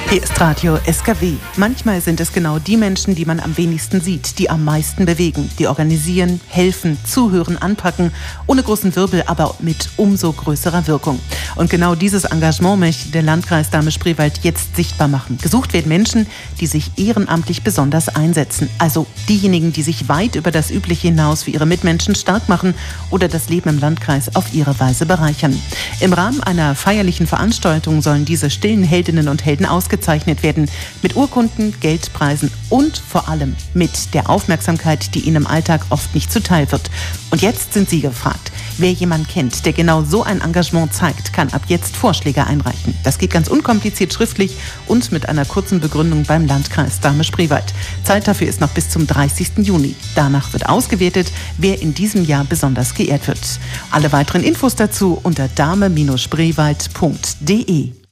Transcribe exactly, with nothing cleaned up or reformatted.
Hier ist Radio S K W. Manchmal sind es genau die Menschen, die man am wenigsten sieht, die am meisten bewegen, die organisieren, helfen, zuhören, anpacken, ohne großen Wirbel, aber mit umso größerer Wirkung. Und genau dieses Engagement möchte der Landkreis Dahme-Spreewald jetzt sichtbar machen. Gesucht werden Menschen, die sich ehrenamtlich besonders einsetzen. Also diejenigen, die sich weit über das Übliche hinaus für ihre Mitmenschen stark machen oder das Leben im Landkreis auf ihre Weise bereichern. Im Rahmen einer feierlichen Veranstaltung sollen diese stillen Heldinnen und Helden ausgezeichnet werden, mit Urkunden, Geldpreisen und vor allem mit der Aufmerksamkeit, die ihnen im Alltag oft nicht zuteil wird. Und jetzt sind Sie gefragt. Wer jemanden kennt, der genau so ein Engagement zeigt, kann ab jetzt Vorschläge einreichen. Das geht ganz unkompliziert schriftlich und mit einer kurzen Begründung beim Landkreis Dahme-Spreewald. Zeit dafür ist noch bis zum dreißigsten Juni. Danach wird ausgewertet, wer in diesem Jahr besonders geehrt wird. Alle weiteren Infos dazu unter dahme Bindestrich spreewald punkt de.